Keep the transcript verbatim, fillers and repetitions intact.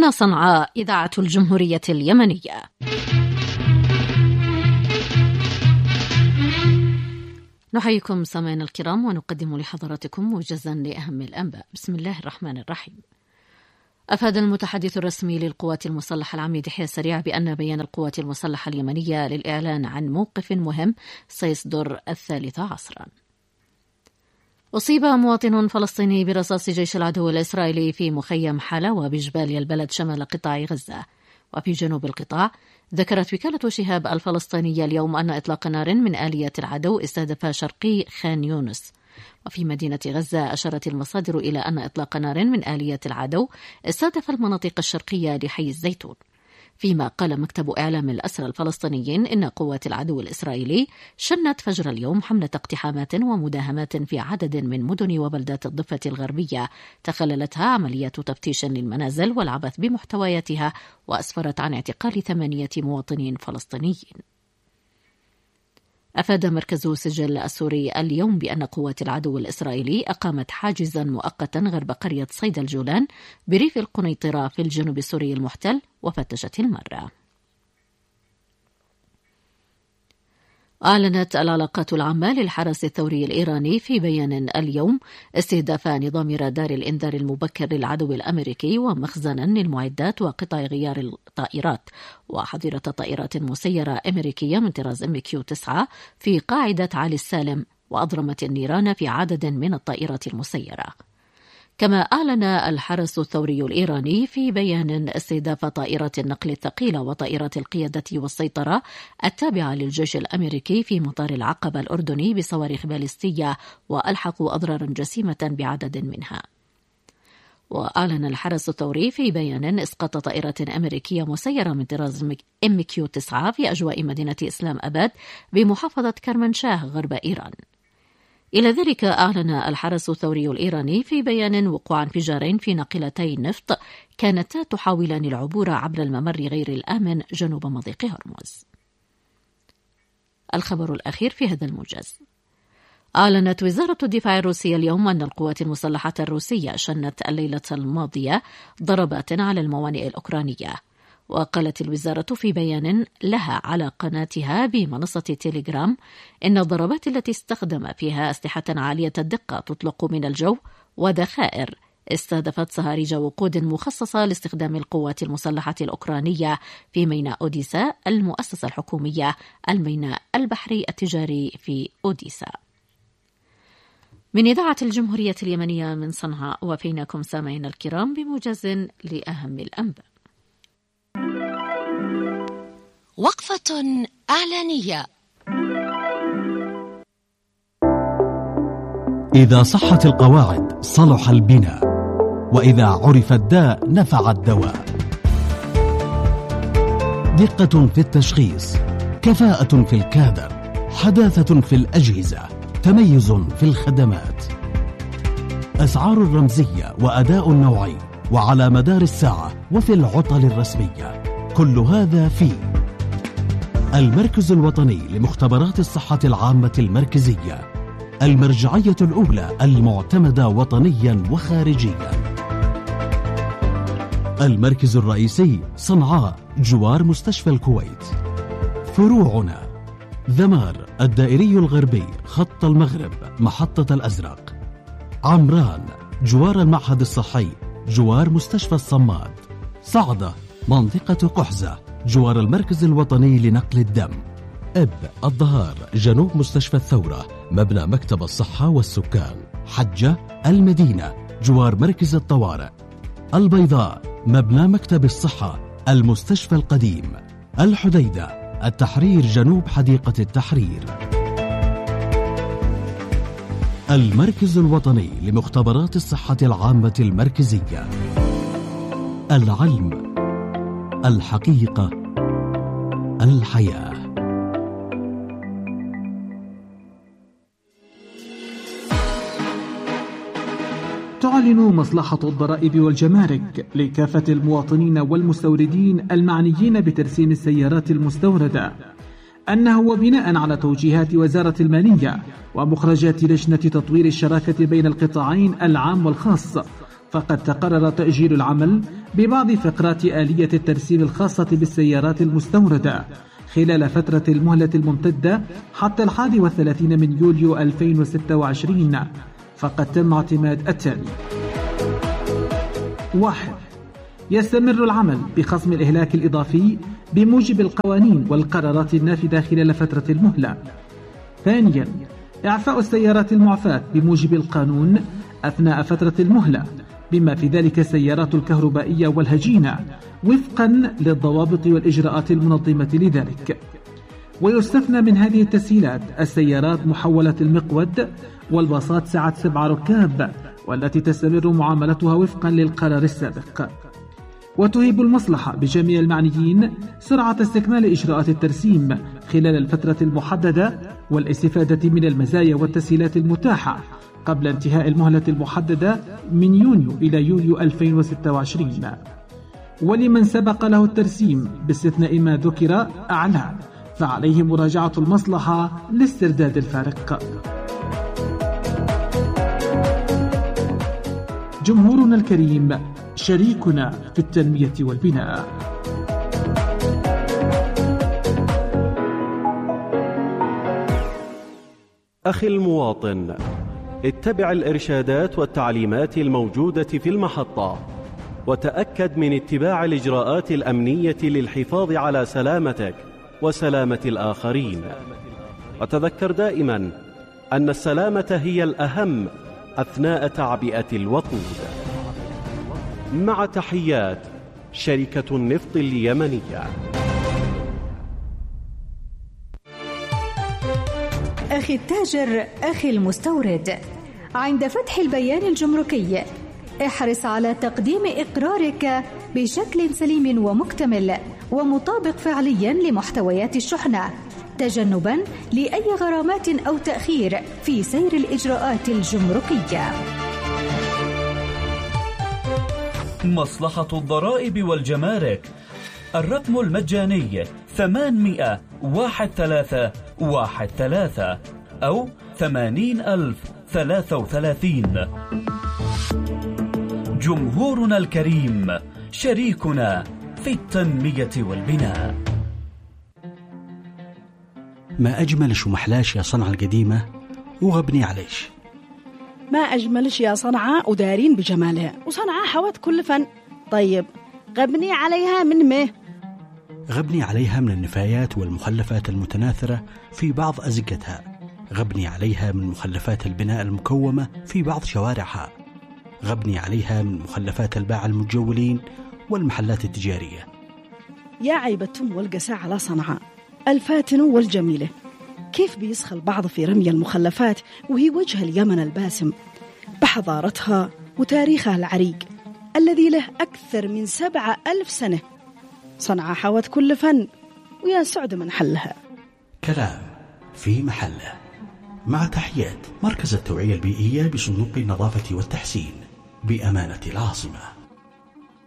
هنا صنعاء إذاعة الجمهورية اليمنية. نحييكم سامعينا الكرام ونقدم لحضراتكم موجزا لأهم الأنباء. بسم الله الرحمن الرحيم. أفاد المتحدث الرسمي للقوات المسلحة العميد يحيى سريع بأن بيان القوات المسلحة اليمنية للإعلان عن موقف مهم سيصدر الثالثة عصرا. أصيب مواطن فلسطيني برصاص جيش العدو الإسرائيلي في مخيم حلاوة بجبال البلد شمال قطاع غزة. وفي جنوب القطاع ذكرت وكالة شهاب الفلسطينية اليوم أن إطلاق نار من آلية العدو استهدف شرقي خان يونس. وفي مدينة غزة أشارت المصادر إلى أن إطلاق نار من آلية العدو استهدف المناطق الشرقية لحي الزيتون. فيما قال مكتب إعلام الأسرى الفلسطينيين إن قوات العدو الإسرائيلي شنت فجر اليوم حملة اقتحامات ومداهمات في عدد من مدن وبلدات الضفة الغربية تخللتها عملية تفتيش للمنازل والعبث بمحتوياتها، وأسفرت عن اعتقال ثمانية مواطنين فلسطينيين. أفاد مركز سجل السوري اليوم بأن قوات العدو الإسرائيلي أقامت حاجزا مؤقتا غرب قرية صيد الجولان بريف القنيطرة في الجنوب السوري المحتل وفتشت المرة. أعلنت العلاقات العامة للحرس الثوري الإيراني في بيان اليوم استهداف نظام رادار الإنذار المبكر للعدو الأمريكي ومخزنا للمعدات وقطع غيار الطائرات وحظيرة طائرات مسيرة أمريكية من طراز إم كيو تسعة في قاعدة علي السالم، وأضرمت النيران في عدد من الطائرات المسيرة. كما أعلن الحرس الثوري الإيراني في بيان استهداف طائرات النقل الثقيلة وطائرات القيادة والسيطرة التابعة للجيش الأمريكي في مطار العقبة الأردني بصواريخ باليستية، وألحقوا أضرارا جسيمة بعدد منها. وأعلن الحرس الثوري في بيان إسقاط طائرة أمريكية مسيرة من طراز إم كيو تسعة في أجواء مدينة إسلام أباد بمحافظة كرمنشاه غرب إيران. إلى ذلك أعلن الحرس الثوري الإيراني في بيان وقوع انفجارين في ناقلتي نفط كانتا تحاولان العبور عبر الممر غير الآمن جنوب مضيق هرمز. الخبر الأخير في هذا الموجز. أعلنت وزارة الدفاع الروسية اليوم أن القوات المسلحة الروسية شنت الليلة الماضية ضربات على الموانئ الأوكرانية. وقالت الوزارة في بيان لها على قناتها بمنصة تيليجرام إن الضربات التي استخدم فيها أسلحة عالية الدقة تطلق من الجو وذخائر استهدفت صهاريج وقود مخصصة لاستخدام القوات المسلحة الأوكرانية في ميناء أوديسا المؤسسة الحكومية الميناء البحري التجاري في أوديسا. من إذاعة الجمهورية اليمنية من صنعاء، وفيناكم سامعين الكرام بموجز لأهم الأنباء. وقفة إعلانية. إذا صحت القواعد صلح البناء، وإذا عرف الداء نفع الدواء. دقة في التشخيص، كفاءة في الكادر، حداثة في الأجهزة، تميز في الخدمات، أسعار رمزية وأداء نوعي وعلى مدار الساعة وفي العطل الرسمية. كل هذا في المركز الوطني لمختبرات الصحة العامة المركزية، المرجعية الأولى المعتمدة وطنيا وخارجيا. المركز الرئيسي صنعاء جوار مستشفى الكويت. فروعنا ذمار الدائري الغربي خط المغرب محطة الأزرق. عمران جوار المعهد الصحي جوار مستشفى الصماد. صعدة منطقة قحزة جوار المركز الوطني لنقل الدم. إب الظهار جنوب مستشفى الثورة مبنى مكتب الصحة والسكان. حجة المدينة جوار مركز الطوارئ. البيضاء مبنى مكتب الصحة المستشفى القديم. الحديدة التحرير جنوب حديقة التحرير. المركز الوطني لمختبرات الصحة العامة المركزية. العلم، الحقيقة، الحياة. تعلن مصلحة الضرائب والجمارك لكافة المواطنين والمستوردين المعنيين بترسيم السيارات المستوردة أنه وبناء على توجيهات وزارة المالية ومخرجات لجنة تطوير الشراكة بين القطاعين العام والخاص، فقد تقرر تأجيل العمل ببعض فقرات آلية الترسيم الخاصة بالسيارات المستوردة خلال فترة المهلة الممتدة حتى الحادي والثلاثين من يوليو ألفين وستة وعشرين. فقد تم اعتماد التالي: واحد. يستمر العمل بخصم الإهلاك الإضافي بموجب القوانين والقرارات النافذة خلال فترة المهلة. ثانيا، إعفاء السيارات المعفاة بموجب القانون أثناء فترة المهلة، بما في ذلك السيارات الكهربائية والهجينة، وفقا للضوابط والإجراءات المنظمة لذلك. ويستثنى من هذه التسهيلات السيارات محولة المقود والباصات سعة سبع ركاب، والتي تستمر معاملتها وفقا للقرار السابق. وتهيب المصلحة بجميع المعنيين سرعة استكمال إجراءات الترسيم خلال الفترة المحددة والاستفادة من المزايا والتسهيلات المتاحة قبل انتهاء المهلة المحددة من يونيو إلى يوليو ألفين وستة وعشرين. ولمن سبق له الترسيم باستثناء ما ذكر أعلى فعليه مراجعة المصلحة لاسترداد الفارق. جمهورنا الكريم شريكنا في التنمية والبناء. أخي المواطن، اتبع الإرشادات والتعليمات الموجودة في المحطة، وتأكد من اتباع الإجراءات الأمنية للحفاظ على سلامتك وسلامة الآخرين. وتذكر دائما أن السلامة هي الأهم أثناء تعبئة الوقود. مع تحيات شركة النفط اليمنية. أخي التاجر، أخي المستورد، عند فتح البيان الجمركي احرص على تقديم إقرارك بشكل سليم ومكتمل ومطابق فعليا لمحتويات الشحنة، تجنبا لأي غرامات أو تأخير في سير الإجراءات الجمركية. مصلحة الضرائب والجمارك، الرقم المجاني ثمانمائة واحد ثلاثة واحد ثلاثة أو ثمانين ألف ثلاثة وثلاثين. جمهورنا الكريم شريكنا في التنمية والبناء. ما أجملش ومحلاش يا صنعاء القديمة وغبني عليش. ما أجملش يا صنعاء ودارين بجمالها، وصنعاء حوت كل فن. طيب غبني عليها من ما؟ غبني عليها من النفايات والمخلفات المتناثرة في بعض أزقتها، غبني عليها من مخلفات البناء المكومة في بعض شوارعها، غبني عليها من مخلفات الباعة المتجولين والمحلات التجارية. يا عيبتم والقساء على صنعاء الفاتن والجميلة، كيف بيسخى البعض في رمي المخلفات وهي وجه اليمن الباسم بحضارتها وتاريخها العريق الذي له أكثر من سبعة ألف سنة. صنعاء حوت كل فن، ويا سعد من حلها. كلام في محله. مع تحيات مركز التوعية البيئية بصندوق النظافة والتحسين بأمانة العاصمة.